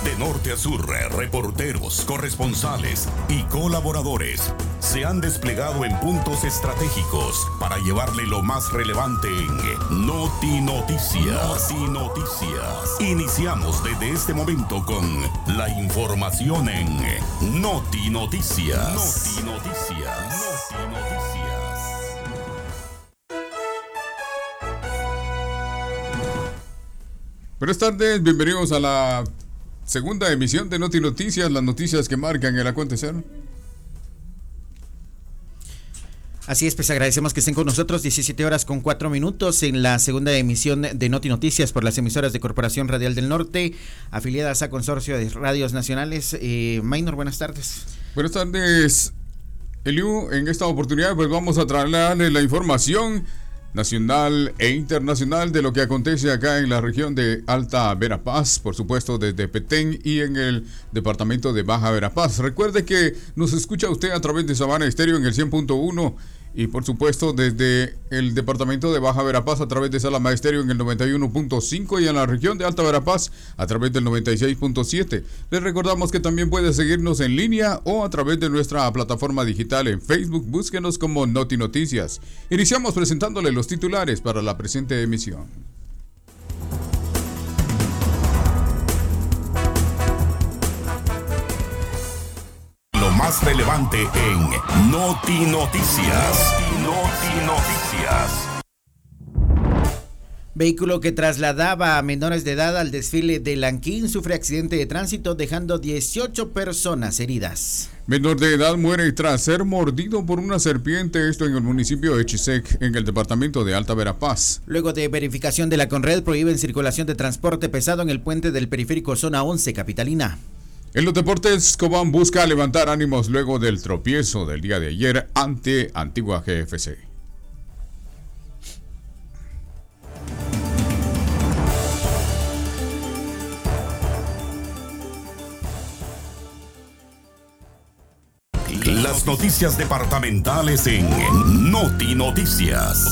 De norte a sur, reporteros, corresponsales y colaboradores se han desplegado en puntos estratégicos para llevarle lo más relevante en Noti Noticias. Noti Noticias. Iniciamos desde este momento con la información en Noti Noticias. Noti Noticias. Noti Noticias. Buenas tardes, bienvenidos a la segunda emisión de Noti Noticias, las noticias que marcan el acontecer. Así es, pues agradecemos que estén con nosotros 17:04 en la segunda emisión de Noti Noticias por las emisoras de Corporación Radial del Norte, afiliadas a Consorcio de Radios Nacionales. Maynor, buenas tardes. Buenas tardes, Eliu. En esta oportunidad pues vamos a trasladarle la información nacional e internacional de lo que acontece acá en la región de Alta Verapaz, por supuesto desde Petén y en el departamento de Baja Verapaz. Recuerde que nos escucha usted a través de Sabana Estéreo en el 100.1 y por supuesto desde el departamento de Baja Verapaz a través de Salama Estéreo en el 91.5 y en la región de Alta Verapaz a través del 96.7. Les recordamos que también puede seguirnos en línea o a través de nuestra plataforma digital en Facebook. Búsquenos como Noti Noticias. Iniciamos presentándole los titulares para la presente emisión. Más relevante en Noti Noticias. Noti Noticias. Vehículo que trasladaba a menores de edad al desfile de Lanquín sufre accidente de tránsito dejando 18 personas heridas. Menor de edad muere tras ser mordido por una serpiente, esto en el municipio de Chisec, en el departamento de Alta Verapaz. Luego de verificación de la Conred, prohíben circulación de transporte pesado en el puente del periférico zona 11 capitalina. En los deportes, Cobán busca levantar ánimos luego del tropiezo del día de ayer ante Antigua GFC. Las noticias departamentales en Noti Noticias.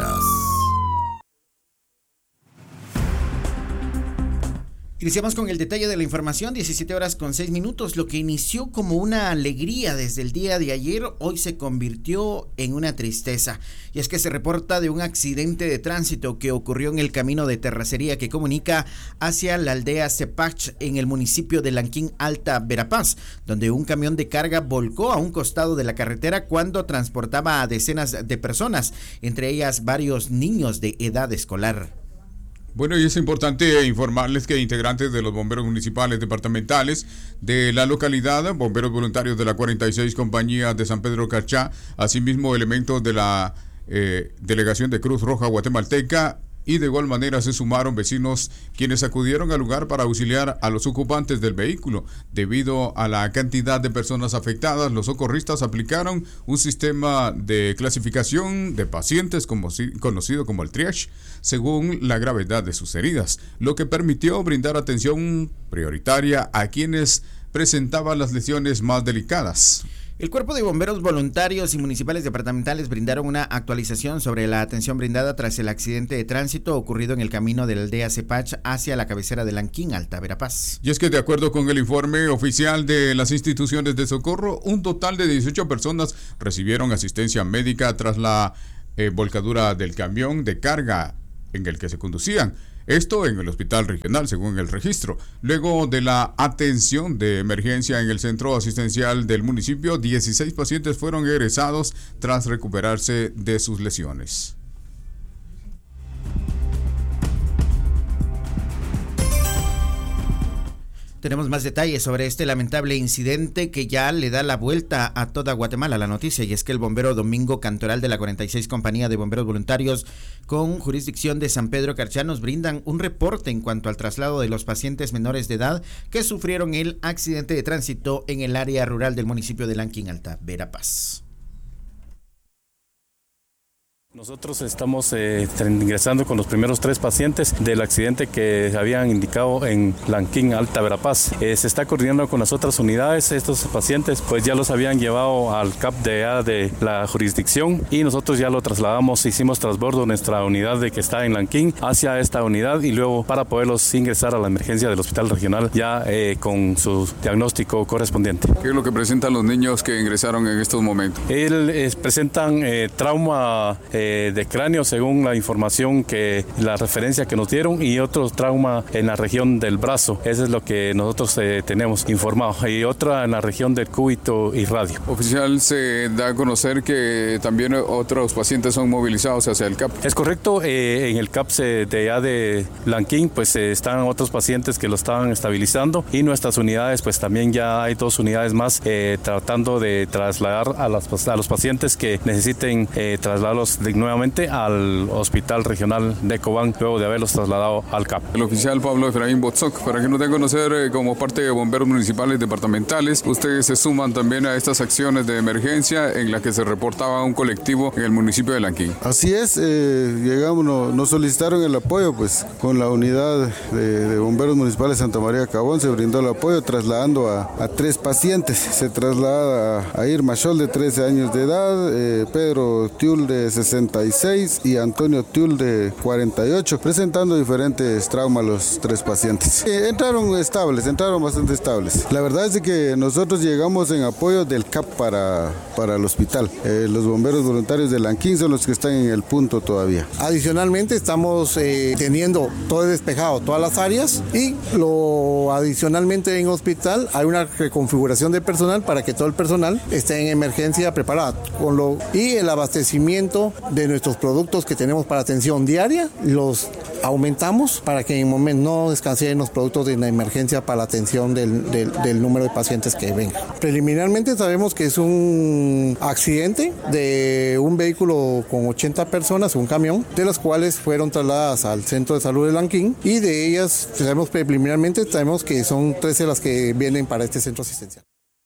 Iniciamos con el detalle de la información, 17:06. Lo que inició como una alegría desde el día de ayer, hoy se convirtió en una tristeza. Y es que se reporta de un accidente de tránsito que ocurrió en el camino de terracería que comunica hacia la aldea Cepach en el municipio de Lanquín, Alta Verapaz, donde un camión de carga volcó a un costado de la carretera cuando transportaba a decenas de personas, entre ellas varios niños de edad escolar. Bueno, y es importante informarles que integrantes de los bomberos municipales departamentales de la localidad, bomberos voluntarios de la 46 Compañía de San Pedro Carchá, asimismo elementos de la Delegación de Cruz Roja Guatemalteca, y de igual manera se sumaron vecinos quienes acudieron al lugar para auxiliar a los ocupantes del vehículo. Debido a la cantidad de personas afectadas, los socorristas aplicaron un sistema de clasificación de pacientes conocido como el triage, según la gravedad de sus heridas, lo que permitió brindar atención prioritaria a quienes presentaban las lesiones más delicadas. El Cuerpo de Bomberos Voluntarios y Municipales Departamentales brindaron una actualización sobre la atención brindada tras el accidente de tránsito ocurrido en el camino de la aldea Cepach hacia la cabecera de Lanquín, Alta Verapaz. Y es que de acuerdo con el informe oficial de las instituciones de socorro, un total de 18 personas recibieron asistencia médica tras la volcadura del camión de carga en el que se conducían. Esto en el hospital regional, según el registro. Luego de la atención de emergencia en el centro asistencial del municipio, 16 pacientes fueron egresados tras recuperarse de sus lesiones. Tenemos más detalles sobre este lamentable incidente que ya le da la vuelta a toda Guatemala la noticia, y es que el bombero Domingo Cantoral de la 46 Compañía de Bomberos Voluntarios con jurisdicción de San Pedro Carchá nos brindan un reporte en cuanto al traslado de los pacientes menores de edad que sufrieron el accidente de tránsito en el área rural del municipio de Lanquín, Alta Verapaz. Nosotros estamos ingresando con los primeros 3 pacientes del accidente que habían indicado en Lanquín, Alta Verapaz. Se está coordinando con las otras unidades. Estos pacientes pues ya los habían llevado al CAP de la jurisdicción y nosotros ya lo trasladamos, hicimos transbordo nuestra unidad de que está en Lanquín hacia esta unidad y luego para poderlos ingresar a la emergencia del hospital regional ya con su diagnóstico correspondiente. ¿Qué es lo que presentan los niños que ingresaron en estos momentos? Presentan trauma de cráneo según la información la referencia que nos dieron y otro trauma en la región del brazo. Eso es lo que nosotros tenemos informado y otra en la región del cúbito y radio. Oficial, se da a conocer que también otros pacientes son movilizados hacia el CAP. Es correcto, en el CAP de Lanquín pues están otros pacientes que lo estaban estabilizando y nuestras unidades pues también ya hay 2 unidades más tratando de trasladar a los pacientes que necesiten trasladarlos nuevamente al Hospital Regional de Cobán luego de haberlos trasladado al CAP. El oficial Pablo Efraín Botzoc, para que nos dé a conocer como parte de bomberos municipales departamentales, ustedes se suman también a estas acciones de emergencia en la que se reportaba un colectivo en el municipio de Lanquín. Así es, llegamos, nos solicitaron el apoyo, pues con la unidad de bomberos municipales Santa María Cabón se brindó el apoyo trasladando a 3 pacientes. Se traslada a Irma Scholl de 13 años de edad, Pedro Tiul de 66 y Antonio Tiul de 48, presentando diferentes traumas los 3 pacientes. Entraron bastante estables. La verdad es que nosotros llegamos en apoyo del CAP para el hospital. Los bomberos voluntarios de Lanquín son los que están en el punto todavía. Adicionalmente estamos teniendo todo despejado, todas las áreas y adicionalmente en hospital hay una reconfiguración de personal para que todo el personal esté en emergencia preparado. Y el abastecimiento de nuestros productos que tenemos para atención diaria los aumentamos para que en el momento no descansen los productos de la emergencia para la atención del número de pacientes que vengan. Preliminarmente sabemos que es un accidente de un vehículo con 80 personas, un camión, de las cuales fueron trasladadas al Centro de Salud de Lanquín y de ellas preliminarmente sabemos que son 13 las que vienen para este centro asistencial.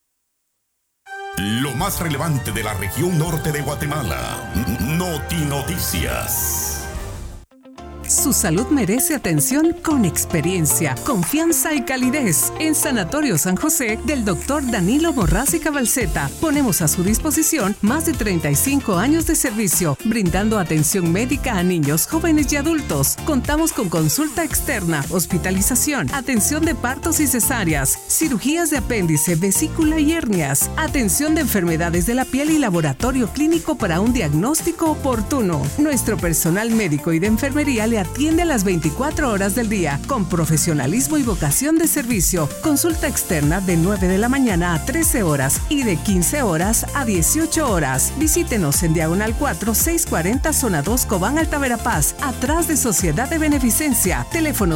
Lo más relevante de la región norte de Guatemala. Notinoticias. Su salud merece atención con experiencia, confianza y calidez. En Sanatorio San José del Dr. Danilo Morraz y Cabalceta ponemos a su disposición más de 35 años de servicio, brindando atención médica a niños, jóvenes y adultos. Contamos con consulta externa, hospitalización, atención de partos y cesáreas, cirugías de apéndice, vesícula y hernias, atención de enfermedades de la piel y laboratorio clínico para un diagnóstico oportuno. Nuestro personal médico y de enfermería le atiende a las 24 horas del día con profesionalismo y vocación de servicio. Consulta externa de 9 de la mañana a 13 horas y de 15 horas a 18 horas. Visítenos en Diagonal 4, 640 Zona 2 Cobán, Alta Verapaz, atrás de Sociedad de Beneficencia. Teléfono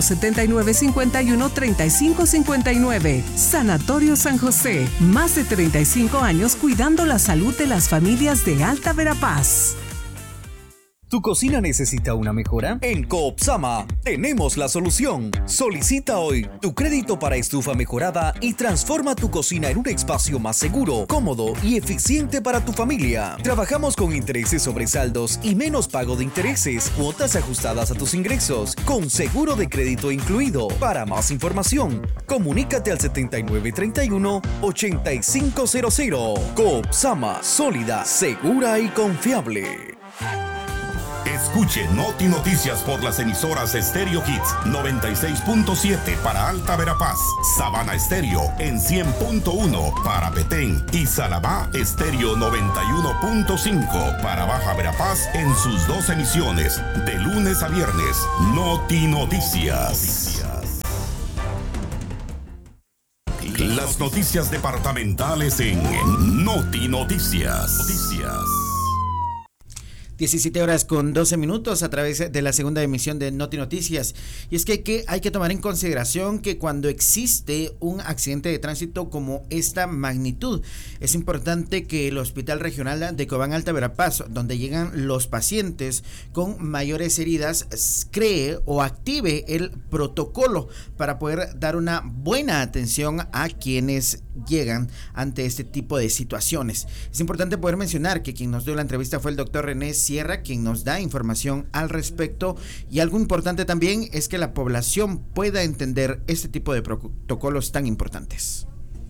7951-3559. Sanatorio San José. Más de 35 años cuidando la salud de las familias de Alta Verapaz. ¿Tu cocina necesita una mejora? En Coopsama tenemos la solución. Solicita hoy tu crédito para estufa mejorada y transforma tu cocina en un espacio más seguro, cómodo y eficiente para tu familia. Trabajamos con intereses sobre saldos y menos pago de intereses, cuotas ajustadas a tus ingresos, con seguro de crédito incluido. Para más información, comunícate al 7931-8500. Coopsama, sólida, segura y confiable. Escuche Noti Noticias por las emisoras Stereo Hits 96.7 para Alta Verapaz, Sabana Estéreo en 100.1 para Petén y Salabá Estéreo 91.5 para Baja Verapaz en sus 2 emisiones de lunes a viernes. Noti Noticias. Las noticias departamentales en Noti Noticias. 17 horas con 12 minutos a través de la segunda emisión de Noti Noticias. Y es que hay que tomar en consideración que cuando existe un accidente de tránsito como esta magnitud, es importante que el Hospital Regional de Cobán, Alta Verapaz, donde llegan los pacientes con mayores heridas, cree o active el protocolo para poder dar una buena atención a quienes llegan ante este tipo de situaciones. Es importante poder mencionar que quien nos dio la entrevista fue el doctor René Sierra, quien nos da información al respecto. Y algo importante también es que la población pueda entender este tipo de protocolos tan importantes.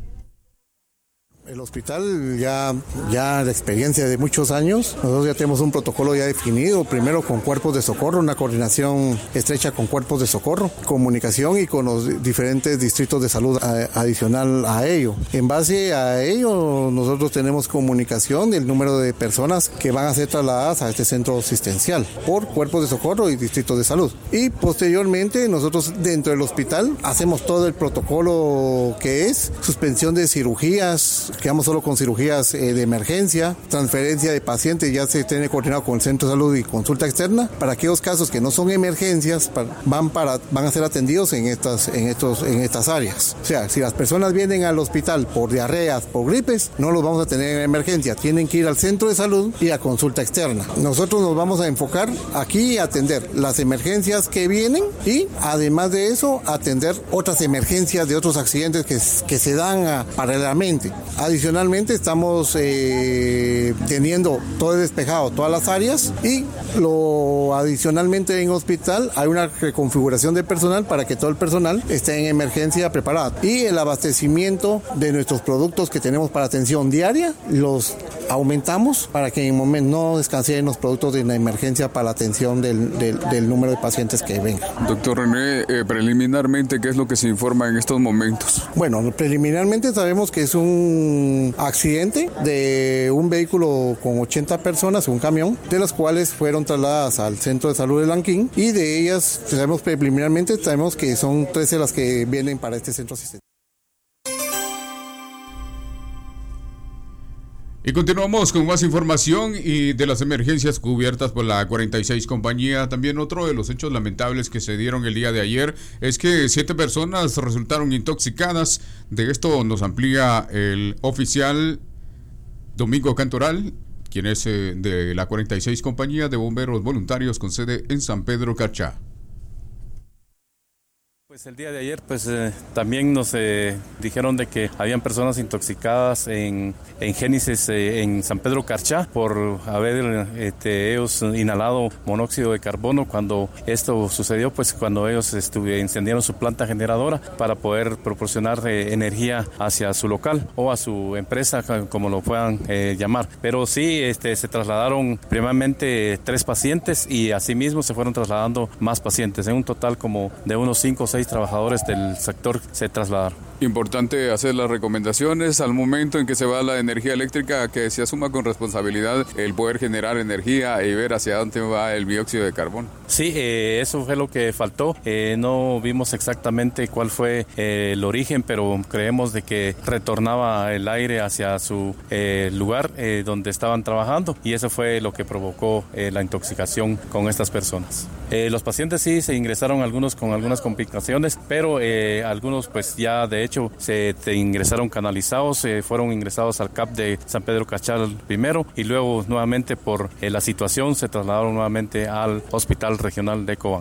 El hospital ya de experiencia de muchos años, nosotros ya tenemos un protocolo ya definido, primero con cuerpos de socorro, una coordinación estrecha con cuerpos de socorro, comunicación y con los diferentes distritos de salud adicional a ello. En base a ello, nosotros tenemos comunicación del número de personas que van a ser trasladadas a este centro asistencial por cuerpos de socorro y distritos de salud. Y posteriormente, nosotros dentro del hospital hacemos todo el protocolo que es suspensión de cirugías. Quedamos solo con cirugías de emergencia, transferencia de pacientes, ya se tiene coordinado con el centro de salud y consulta externa. Para aquellos casos que no son emergencias, van a ser atendidos en estas áreas. O sea, si las personas vienen al hospital por diarreas, por gripes, no los vamos a tener en emergencia. Tienen que ir al centro de salud y a consulta externa. Nosotros nos vamos a enfocar aquí a atender las emergencias que vienen y además de eso atender otras emergencias de otros accidentes que se dan paralelamente. Adicionalmente estamos teniendo todo despejado, todas las áreas y adicionalmente en hospital hay una reconfiguración de personal para que todo el personal esté en emergencia preparado. Y el abastecimiento de nuestros productos que tenemos para atención diaria los aumentamos para que en el momento no descansen los productos de la emergencia para la atención del número de pacientes que vengan. Doctor René, preliminarmente, ¿qué es lo que se informa en estos momentos? Bueno, preliminarmente sabemos que es un accidente de un vehículo con 80 personas, un camión, de las cuales fueron trasladadas al centro de salud de Lanquín y de ellas sabemos preliminarmente que son 13 las que vienen para este centro asistencial. Y continuamos con más información y de las emergencias cubiertas por la 46 compañía. También otro de los hechos lamentables que se dieron el día de ayer es que 7 personas resultaron intoxicadas. De esto nos amplía el oficial Domingo Cantoral, quien es de la 46 compañía de bomberos voluntarios con sede en San Pedro Carchá. Pues el día de ayer también nos dijeron de que habían personas intoxicadas en Génesis en San Pedro Carchá por haber ellos inhalado monóxido de carbono. Cuando esto sucedió, pues cuando ellos encendieron su planta generadora para poder proporcionar energía hacia su local o a su empresa, como lo puedan llamar. Pero sí, se trasladaron primeramente 3 pacientes y asimismo se fueron trasladando más pacientes. En un total como de unos 5 o 6 trabajadores del sector se trasladaron. Importante hacer las recomendaciones al momento en que se va la energía eléctrica, que se asuma con responsabilidad el poder generar energía y ver hacia dónde va el dióxido de carbono. Sí, eso fue lo que faltó. No vimos exactamente cuál fue el origen, pero creemos de que retornaba el aire hacia su lugar donde estaban trabajando y eso fue lo que provocó la intoxicación con estas personas. Los pacientes sí se ingresaron algunos con algunas complicaciones, pero algunos pues ya de hecho se ingresaron canalizados, fueron ingresados al CAP de San Pedro Carchá primero y luego nuevamente por la situación se trasladaron nuevamente al Hospital Regional de Cobán.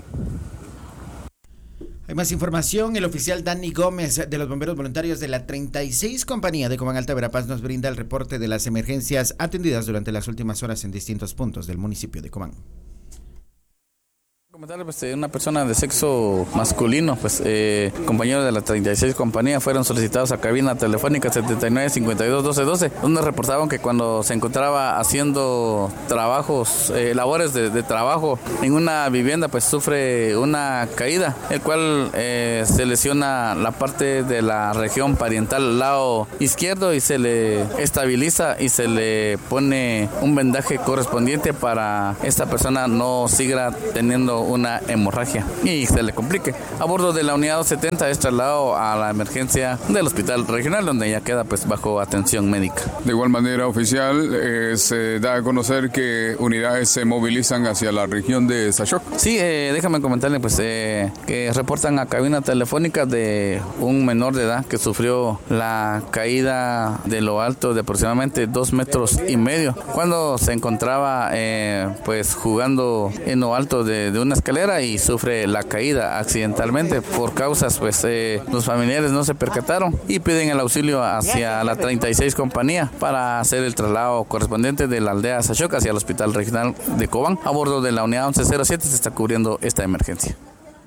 Hay más información. El oficial Dani Gómez de los bomberos voluntarios de la 36 compañía de Cobán Alta Verapaz nos brinda el reporte de las emergencias atendidas durante las últimas horas en distintos puntos del municipio de Cobán. Comentarle, una persona de sexo masculino, compañeros de la 36 compañía fueron solicitados a cabina telefónica 79 52 12 12, donde reportaban que cuando se encontraba haciendo trabajos, labores de trabajo en una vivienda, sufre una caída, el cual se lesiona la parte de la región parietal al lado izquierdo y se le estabiliza y se le pone un vendaje correspondiente para esta persona no siga teniendo una hemorragia y se le complique. A bordo de la unidad 270 es trasladado a la emergencia del hospital regional, donde ya queda bajo atención médica. De igual manera, oficial, se da a conocer que unidades se movilizan hacia la región de Sachoc. Sí, déjame comentarle que reportan a cabina telefónica de un menor de edad que sufrió la caída de lo alto de aproximadamente 2,5 metros cuando se encontraba jugando en lo alto de una escalera y sufre la caída accidentalmente. Por causas, pues los familiares no se percataron y piden el auxilio hacia la 36 compañía para hacer el traslado correspondiente de la aldea Sachoc hacia el Hospital Regional de Cobán. A bordo de la unidad 1107 se está cubriendo esta emergencia.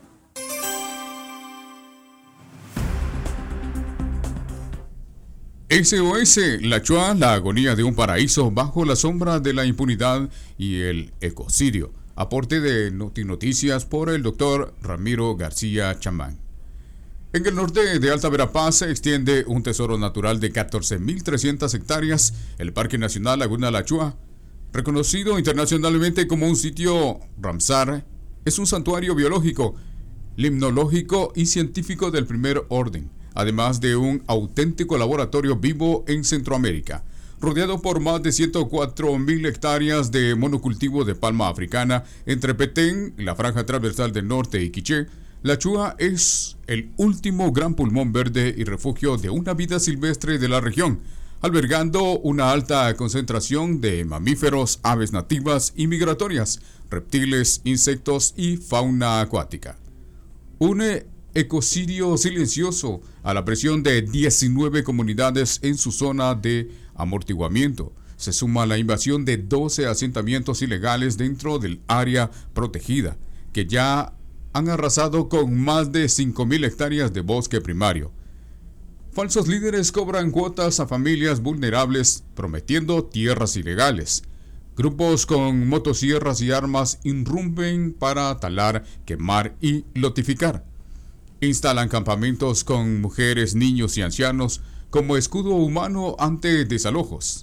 SOS La Chua, la agonía de un paraíso bajo la sombra de la impunidad y el ecocidio. Aporte de Notinoticias por el doctor Ramiro García Chamán. En el norte de Alta Verapaz se extiende un tesoro natural de 14.300 hectáreas, el Parque Nacional Laguna La Chua. Reconocido internacionalmente como un sitio Ramsar, es un santuario biológico, limnológico y científico del primer orden, además de un auténtico laboratorio vivo en Centroamérica. Rodeado por más de 104.000 hectáreas de monocultivo de palma africana entre Petén, la franja transversal del norte y Quiché, La Chua es el último gran pulmón verde y refugio de una vida silvestre de la región, albergando una alta concentración de mamíferos, aves nativas y migratorias, reptiles, insectos y fauna acuática. Un ecocidio silencioso a la presión de 19 comunidades en su zona de amortiguamiento. Se suma la invasión de 12 asentamientos ilegales dentro del área protegida, que ya han arrasado con más de 5.000 hectáreas de bosque primario. Falsos líderes cobran cuotas a familias vulnerables prometiendo tierras ilegales. Grupos con motosierras y armas irrumpen para talar, quemar y lotificar. Instalan campamentos con mujeres, niños y ancianos como escudo humano ante desalojos.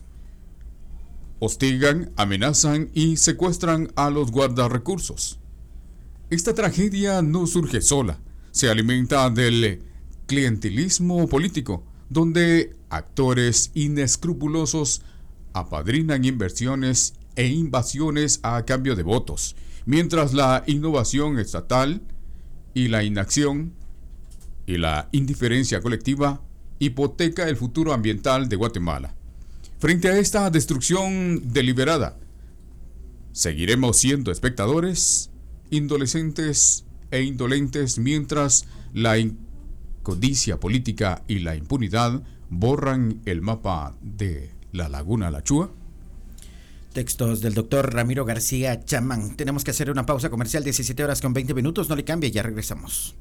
Hostigan, amenazan y secuestran a los guardarrecursos. Esta tragedia no surge sola, se alimenta del clientelismo político, donde actores inescrupulosos apadrinan inversiones e invasiones a cambio de votos, mientras la innovación estatal y la inacción y la indiferencia colectiva hipoteca el futuro ambiental de Guatemala. Frente a esta destrucción deliberada, seguiremos siendo espectadores, indolentes e indolentes mientras la codicia política y la impunidad borran el mapa de la Laguna La Chua. Textos del doctor Ramiro García Chamán. Tenemos que hacer una pausa comercial, 17 horas con 20 minutos. No le cambie, ya regresamos.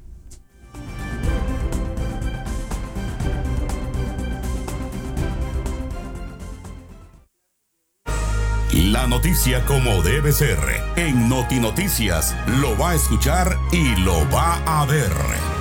La noticia como debe ser. En Notinoticias lo va a escuchar y lo va a ver.